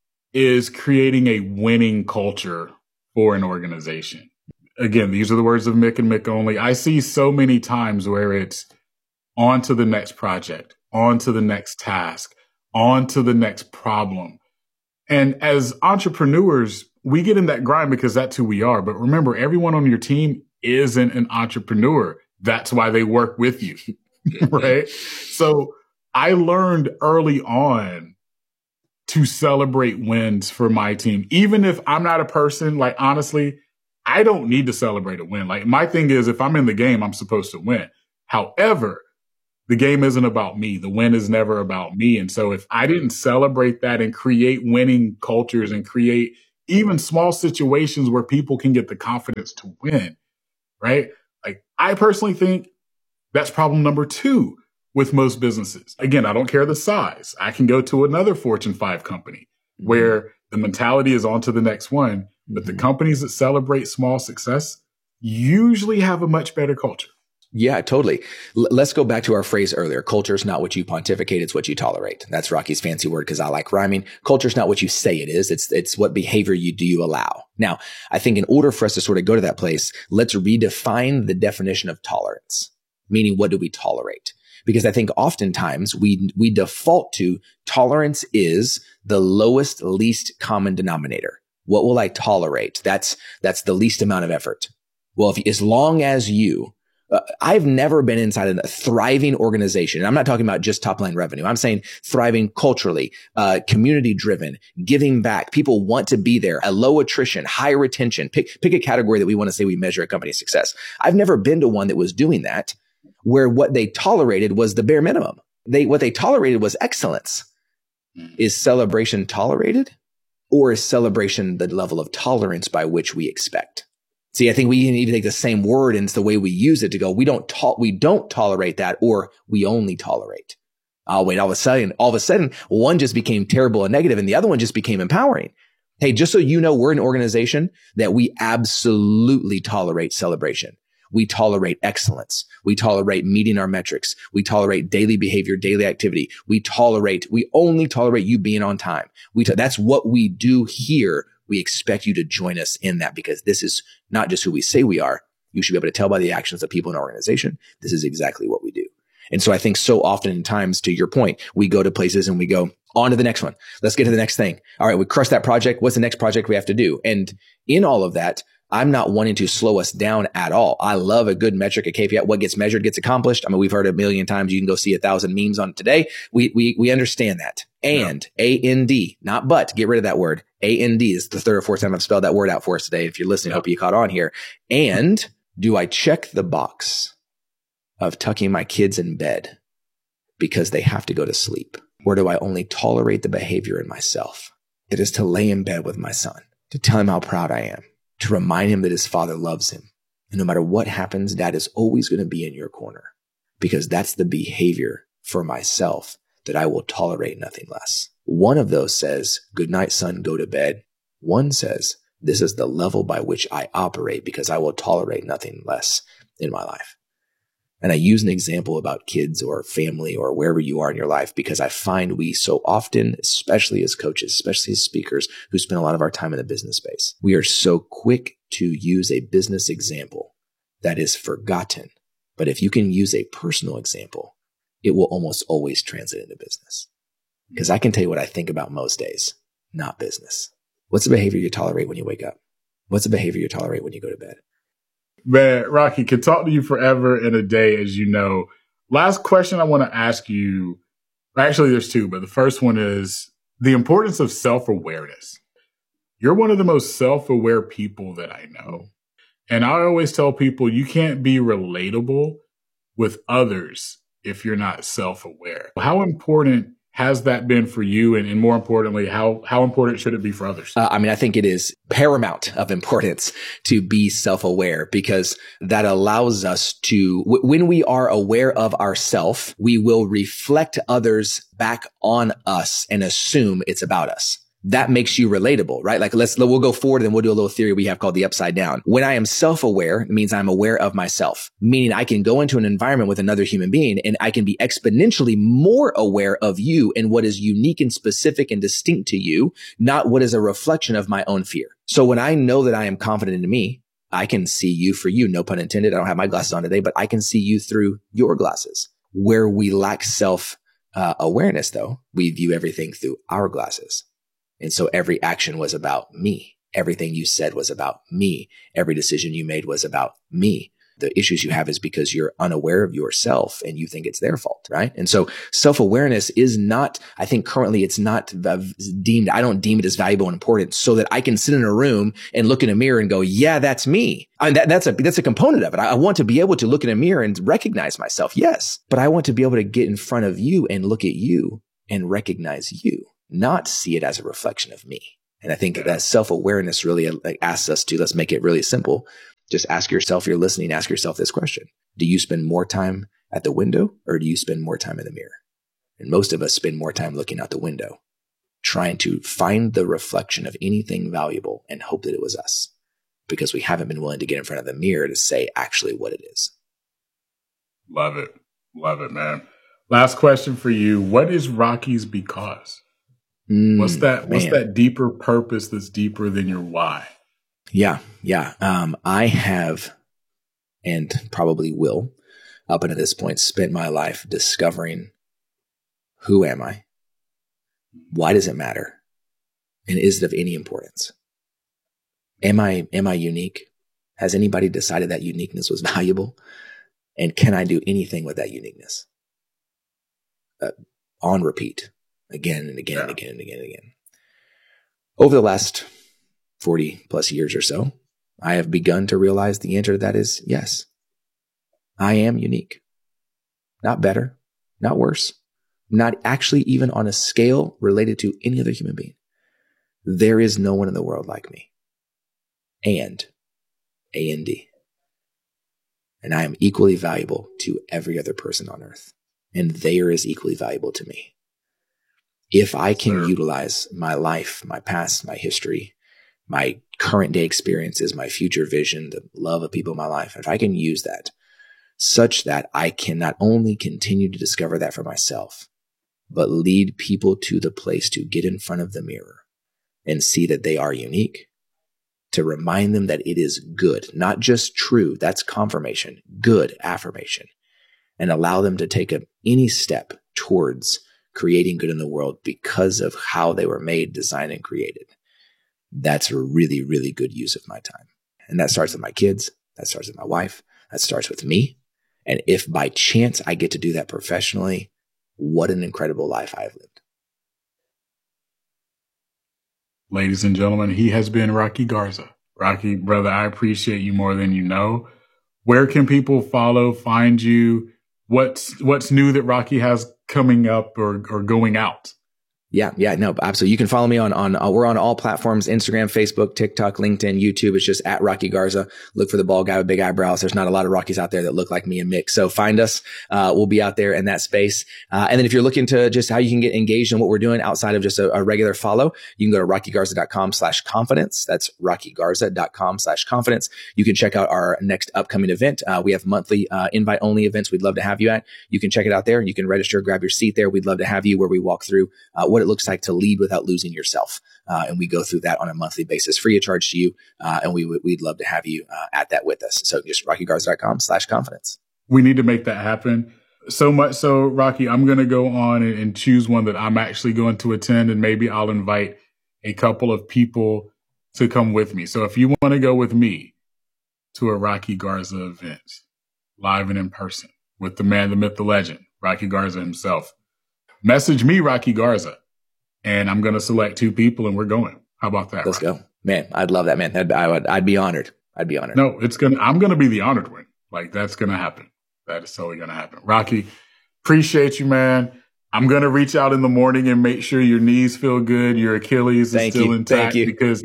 is creating a winning culture for an organization? Again, these are the words of Mick and Mick only. I see so many times where it's on to the next project, on to the next task, on to the next problem. And as entrepreneurs, we get in that grind because that's who we are. But remember, everyone on your team isn't an entrepreneur. That's why they work with you, right? So I learned early on to celebrate wins for my team. Even if I'm not a person, like, honestly, I don't need to celebrate a win. Like, my thing is, if I'm in the game, I'm supposed to win. However, the game isn't about me. The win is never about me. And so if I didn't celebrate that and create winning cultures and create even small situations where people can get the confidence to win, right? Like, I personally think that's problem number 2 with most businesses. Again, I don't care the size. I can go to another Fortune 5 company where the mentality is on to the next one, but the companies that celebrate small success usually have a much better culture. Yeah, totally. Let's go back to our phrase earlier. Culture is not what you pontificate, it's what you tolerate. That's Rocky's fancy word because I like rhyming. Culture is not what you say it is. It's what behavior you allow. Now, I think in order for us to sort of go to that place, let's redefine the definition of tolerance, meaning what do we tolerate? Because I think oftentimes we default to tolerance is the lowest, least common denominator. What will I tolerate? That's the least amount of effort. Well, as long as you, I've never been inside a thriving organization. And I'm not talking about just top line revenue. I'm saying thriving culturally, community driven, giving back. People want to be there, a low attrition, high retention. Pick a category that we want to say we measure a company's success. I've never been to one that was doing that, where what they tolerated was the bare minimum. What they tolerated was excellence. Is celebration tolerated, or is celebration the level of tolerance by which we expect? See, I think we need to take the same word and it's the way we use it to go, we don't tolerate that, or we only tolerate. Oh, wait, all of a sudden, one just became terrible and negative and the other one just became empowering. Hey, just so you know, we're an organization that we absolutely tolerate celebration. We tolerate excellence. We tolerate meeting our metrics. We tolerate daily behavior, daily activity. We only tolerate you being on time. That's what we do here. We expect you to join us in that because this is not just who we say we are. You should be able to tell by the actions of people in our organization. This is exactly what we do. And so I think so often times, to your point, we go to places and we go on to the next one. Let's get to the next thing. All right, we crushed that project. What's the next project we have to do? And in all of that, I'm not wanting to slow us down at all. I love a good metric, a KPI. What gets measured gets accomplished. I mean, we've heard a million times. You can go see 1,000 memes on it today. We understand that. And A-N-D, not but, get rid of that word. A-N-D is the third or fourth time I've spelled that word out for us today. If you're listening, I hope you caught on here. And do I check the box of tucking my kids in bed because they have to go to sleep? Or do I only tolerate the behavior in myself that is to lay in bed with my son, to tell him how proud I am, to remind him that his father loves him. And no matter what happens, dad is always going to be in your corner, because that's the behavior for myself that I will tolerate nothing less. One of those says, good night, son, go to bed. One says, this is the level by which I operate because I will tolerate nothing less in my life. And I use an example about kids or family or wherever you are in your life because I find we so often, especially as coaches, especially as speakers who spend a lot of our time in the business space, we are so quick to use a business example that is forgotten. But if you can use a personal example, it will almost always translate into business. Because I can tell you what I think about most days, not business. What's the behavior you tolerate when you wake up? What's the behavior you tolerate when you go to bed? Man, Rocky, can talk to you forever and a day, as you know. Last question I want to ask you. Actually, there's two, but the first one is the importance of self-awareness. You're one of the most self-aware people that I know. And I always tell people you can't be relatable with others if you're not self-aware. How important has that been for you? And more importantly, how important should it be for others? I think it is paramount of importance to be self-aware because that allows us to, when we are aware of ourself, we will reflect others back on us and assume it's about us. That makes you relatable, right? Like we'll go forward and we'll do a little theory we have called the upside down. When I am self-aware, it means I'm aware of myself, meaning I can go into an environment with another human being and I can be exponentially more aware of you and what is unique and specific and distinct to you, not what is a reflection of my own fear. So when I know that I am confident in me, I can see you for you, no pun intended. I don't have my glasses on today, but I can see you through your glasses. Where we lack self-awareness though, we view everything through our glasses. And so every action was about me. Everything you said was about me. Every decision you made was about me. The issues you have is because you're unaware of yourself and you think it's their fault, right? And so self-awareness is not, I think currently it's not deemed, I don't deem it as valuable and important so that I can sit in a room and look in a mirror and go, yeah, that's me. I mean, that's a component of it. I want to be able to look in a mirror and recognize myself. Yes. But I want to be able to get in front of you and look at you and recognize you. Not see it as a reflection of me. And I think that self-awareness really asks us to, let's make it really simple. Just ask yourself, you're listening, ask yourself this question. Do you spend more time at the window or do you spend more time in the mirror? And most of us spend more time looking out the window, trying to find the reflection of anything valuable and hope that it was us, because we haven't been willing to get in front of the mirror to say actually what it is. Love it. Love it, man. Last question for you. What is Rocky's because? What's that deeper purpose that's deeper than your why? Yeah. I have, and probably will, up until this point, spent my life discovering who am I? Why does it matter? And is it of any importance? Am I unique? Has anybody decided that uniqueness was valuable? And can I do anything with that uniqueness? On repeat, again and again and again and again and again. Over the last 40 plus years or so, I have begun to realize the answer to that is yes. I am unique. Not better, not worse, not actually even on a scale related to any other human being. There is no one in the world like me. And A-N-D. And I am equally valuable to every other person on earth. And they are as equally valuable to me. If I can utilize my life, my past, my history, my current day experiences, my future vision, the love of people in my life, if I can use that such that I can not only continue to discover that for myself, but lead people to the place to get in front of the mirror and see that they are unique, to remind them that it is good, not just true, that's confirmation, good affirmation, and allow them to take any step towards creating good in the world because of how they were made, designed, and created. That's a really, really good use of my time. And that starts with my kids. That starts with my wife. That starts with me. And if by chance I get to do that professionally, what an incredible life I've lived. Ladies and gentlemen, he has been Rocky Garza. Rocky, brother, I appreciate you more than you know. Where can people follow, find you? What's new that Rocky has coming up or going out? Yeah, no, absolutely. You can follow me on we're on all platforms, Instagram, Facebook, TikTok, LinkedIn, YouTube. It's just at Rocky Garza. Look for the bald guy with big eyebrows. There's not a lot of Rockies out there that look like me and Mick. So find us. We'll be out there in that space. And then if you're looking to just how you can get engaged in what we're doing outside of just a regular follow, you can go to rockygarza.com/confidence. That's rockygarza.com/confidence. You can check out our next upcoming event. We have monthly invite only events we'd love to have you at. You can check it out there. You can register, grab your seat there. We'd love to have you, where we walk through what it looks like to lead without losing yourself. And we go through that on a monthly basis, free of charge to you. And we'd love to have you at that with us. So just rockygarza.com/confidence. We need to make that happen. So much so, Rocky, I'm going to go on and choose one that I'm actually going to attend, and maybe I'll invite a couple of people to come with me. So if you want to go with me to a Rocky Garza event, live and in person, with the man, the myth, the legend, Rocky Garza himself, message me, Rocky Garza, and I'm going to select 2 people and we're going. How about that? Let's go, man. I'd love that, man. I'd be honored. No, I'm going to be the honored one. Like, that's going to happen. That is totally going to happen. Rocky, appreciate you, man. I'm going to reach out in the morning and make sure your knees feel good. Your Achilles is still intact. Thank you. Because,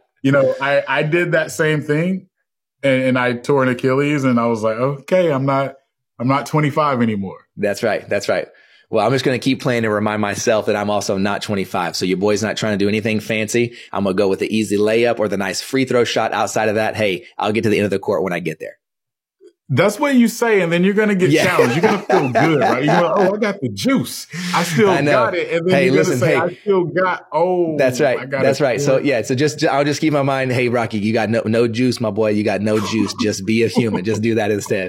I did that same thing and I tore an Achilles and I was like, okay, I'm not 25 anymore. That's right. Well, I'm just going to keep playing and remind myself that I'm also not 25. So your boy's not trying to do anything fancy. I'm going to go with the easy layup or the nice free throw shot. Outside of that, hey, I'll get to the end of the court when I get there. That's what you say, and then you're going to get challenged. You're going to feel good, right? You're going to, I got the juice. I still got it. And then you're going to say, I still got, That's right. That's right. So I'll just keep my mind, hey, Rocky, you got no juice, my boy. You got no juice. Just be a human. Just do that instead.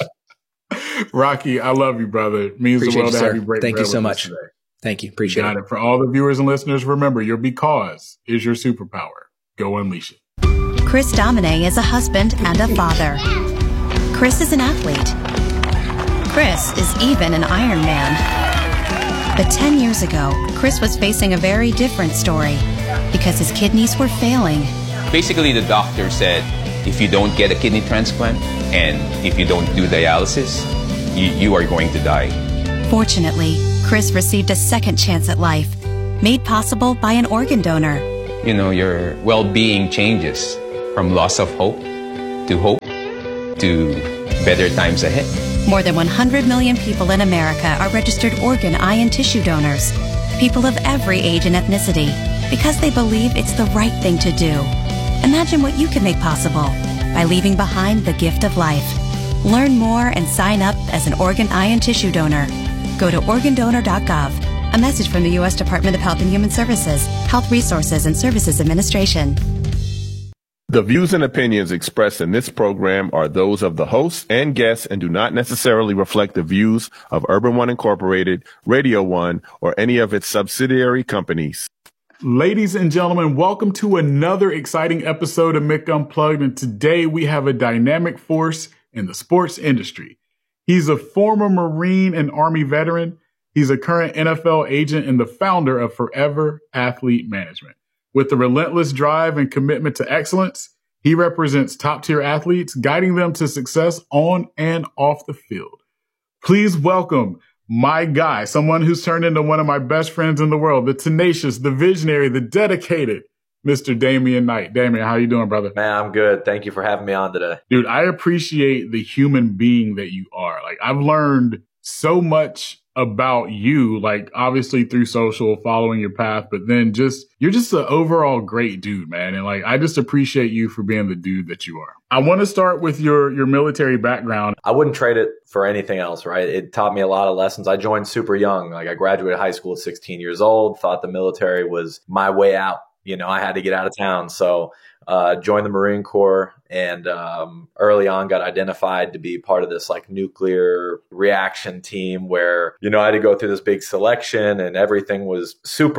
Rocky, I love you, brother. It means the world to have you break. Thank you so much. Today. Thank you. Appreciate it. For all the viewers and listeners, remember, your because is your superpower. Go unleash it. Chris Domine is a husband and a father. Chris is an athlete. Chris is even an Iron Man. But 10 years ago, Chris was facing a very different story because his kidneys were failing. Basically, the doctor said, if you don't get a kidney transplant and if you don't do dialysis, you are going to die. Fortunately, Chris received a second chance at life, made possible by an organ donor. your well-being changes from loss of hope to better times ahead. More than 100 million people in America are registered organ, eye, and tissue donors. People of every age and ethnicity, because they believe it's the right thing to do. Imagine what you can make possible by leaving behind the gift of life. Learn more and sign up as an organ, eye, and tissue donor. Go to organdonor.gov. A message from the U.S. Department of Health and Human Services, Health Resources and Services Administration. The views and opinions expressed in this program are those of the hosts and guests and do not necessarily reflect the views of Urban One Incorporated, Radio One, or any of its subsidiary companies. Ladies and gentlemen, welcome to another exciting episode of Mick Unplugged. And today we have a dynamic force in the sports industry. He's a former Marine and Army veteran. He's a current NFL agent and the founder of Forever Athlete Management. With a relentless drive and commitment to excellence, he represents top-tier athletes, guiding them to success on and off the field. Please welcome my guy, someone who's turned into one of my best friends in the world, the tenacious, the visionary, the dedicated, Mr. Damian Knight. Damian, how you doing, brother? Man, I'm good. Thank you for having me on today. Dude, I appreciate the human being that you are. Like, I've learned so much about you, like obviously through social, following your path, but then you're just an overall great dude, man. And like, I just appreciate you for being the dude that you are. I want to start with your military background. I wouldn't trade it for anything else, right? It taught me a lot of lessons. I joined super young. Like I graduated high school at 16 years old, thought the military was my way out. I had to get out of town. So joined the Marine Corps and early on got identified to be part of this like nuclear reaction team where, I had to go through this big selection and everything was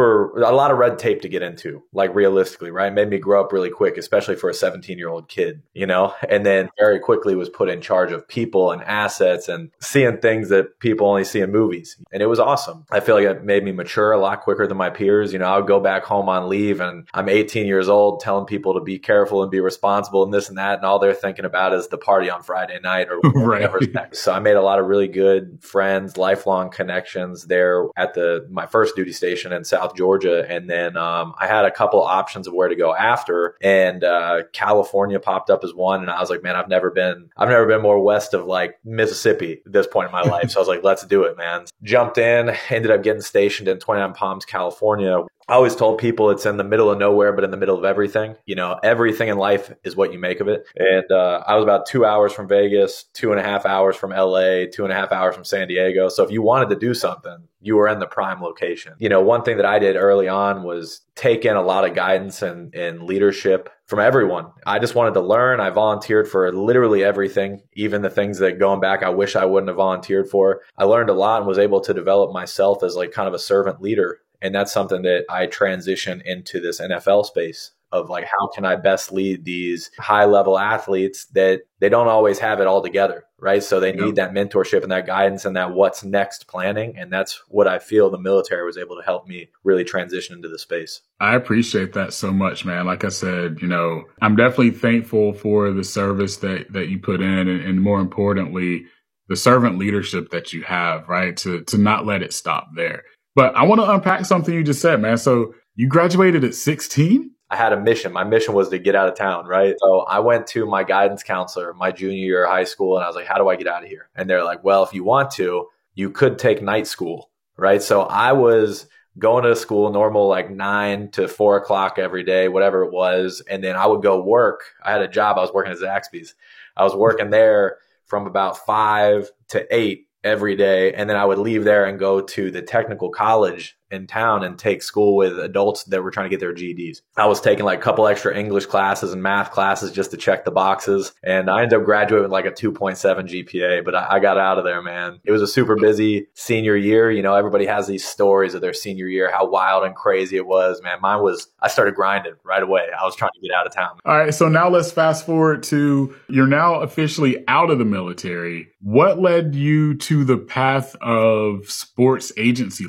a lot of red tape to get into, like realistically, right? Made me grow up really quick, especially for a 17-year-old kid, and then very quickly was put in charge of people and assets and seeing things that people only see in movies. And it was awesome. I feel like it made me mature a lot quicker than my peers. I would go back home on leave and I'm 18 years old telling people to be careful and be responsible and this and that. And all they're thinking about is the party on Friday night or whatever's next. So I made a lot of really good friends, lifelong connections there at my first duty station in South Georgia. And then I had a couple options of where to go after. And California popped up as one. And I was like, man, I've never been more west of like Mississippi at this point in my life. So I was like, let's do it, man. Jumped in, ended up getting stationed in 29 Palms, California. I always told people it's in the middle of nowhere, but in the middle of everything. Everything in life is what you make of it. And I was about 2 hours from Vegas, 2.5 hours from LA, 2.5 hours from San Diego. So if you wanted to do something, you were in the prime location. One thing that I did early on was take in a lot of guidance and leadership from everyone. I just wanted to learn. I volunteered for literally everything, even the things that going back, I wish I wouldn't have volunteered for. I learned a lot and was able to develop myself as like kind of a servant leader. And that's something that I transition into this NFL space of like, how can I best lead these high level athletes that they don't always have it all together, right? So they need that mentorship and that guidance and that what's next planning. And that's what I feel the military was able to help me really transition into the space. I appreciate that so much, man. Like I said, I'm definitely thankful for the service that you put in and more importantly, the servant leadership that you have, right? To not let it stop there. But I want to unpack something you just said, man. So you graduated at 16? I had a mission. My mission was to get out of town, right? So I went to my guidance counselor my junior year of high school, and I was like, how do I get out of here? And they're like, well, if you want to, you could take night school, right? So I was going to school normal, like 9 to 4 o'clock every day, whatever it was. And then I would go work. I had a job. I was working at Zaxby's. I was working there from about 5 to 8 every day. And then I would leave there and go to the technical college in town and take school with adults that were trying to get their GEDs. I was taking like a couple extra English classes and math classes just to check the boxes. And I ended up graduating with like a 2.7 GPA, but I got out of there, man. It was a super busy senior year. Everybody has these stories of their senior year, how wild and crazy it was, man. Mine was, I started grinding right away. I was trying to get out of town. All right. So now let's fast forward to you're now officially out of the military. What led you to the path of sports agency life?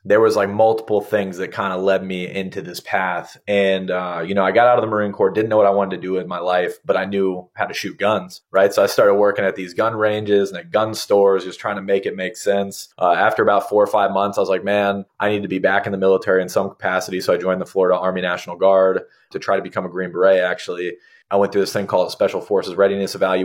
there was like multiple things that kind of led me into this path. And, you know, I got out of the Marine Corps, didn't know what I wanted to do with my life, but I knew how to shoot guns, right? So I started working at these gun ranges and at gun stores, just trying to make it make sense. After about 4 or 5 months, I was like, man, I need to be back in the military in some capacity. So I joined the Florida Army National Guard to try to become a Green Beret, actually. I went through this thing called Special Forces Readiness Evaluation.